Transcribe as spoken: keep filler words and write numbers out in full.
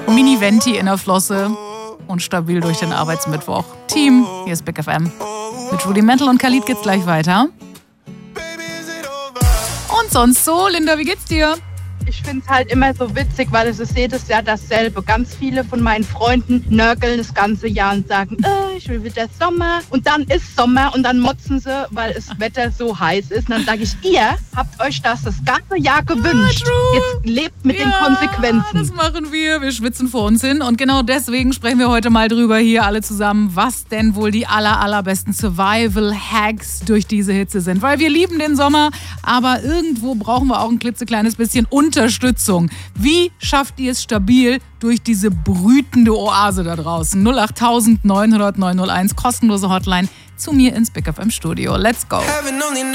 Mini-Venti in der Flosse und stabil durch den Arbeitsmittwoch. Team, hier ist Big F M. Mit Rudimental und Khalid geht's gleich weiter. Und sonst so, Linda, wie geht's dir? Ich finde es halt immer so witzig, weil es ist jedes Jahr dasselbe. Ganz viele von meinen Freunden nörgeln das ganze Jahr und sagen, äh, ich will wieder Sommer. Und dann ist Sommer und dann motzen sie, weil das Wetter so heiß ist. Und dann sage ich, ihr habt euch das das ganze Jahr gewünscht. Ah, Jetzt lebt mit ja, den Konsequenzen. Das machen wir. Wir schwitzen vor uns hin. Und genau deswegen sprechen wir heute mal drüber hier alle zusammen, was denn wohl die aller, allerbesten Survival-Hacks durch diese Hitze sind. Weil wir lieben den Sommer, aber irgendwo brauchen wir auch ein klitzekleines bisschen Unterstützung. Wie schafft ihr es stabil durch diese brütende Oase da draußen? null acht neunhundert neunhundert neunhunderteins, kostenlose Hotline zu mir ins Big F M Studio. Let's go.